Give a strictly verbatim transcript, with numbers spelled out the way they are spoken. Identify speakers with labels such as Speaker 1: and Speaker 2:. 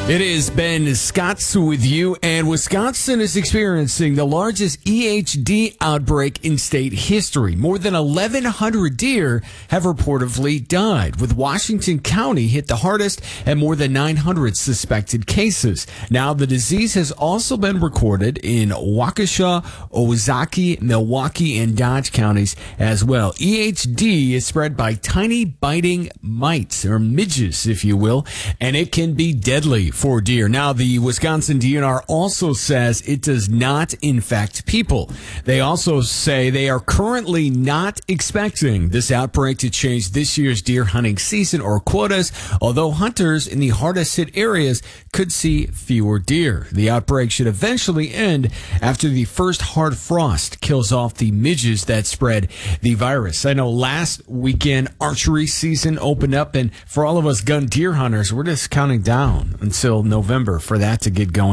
Speaker 1: It is Ben Scotts with you, and Wisconsin is experiencing the largest E H D outbreak in state history. More than eleven hundred deer have reportedly died, with Washington County hit the hardest and more than nine hundred suspected cases. Now, the disease has also been recorded in Waukesha, Ozaukee, Milwaukee, and Dodge counties as well. E H D is spread by tiny biting mites, or midges, if you will, and it can be deadly for deer. Now, the Wisconsin D N R also says it does not infect people. They also say they are currently not expecting this outbreak to change this year's deer hunting season or quotas, although hunters in the hardest hit areas could see fewer deer. The outbreak should eventually end after the first hard frost kills off the midges that spread the virus. I know last weekend archery season opened up, and for all of us gun deer hunters, we're just counting down until November for that to get going.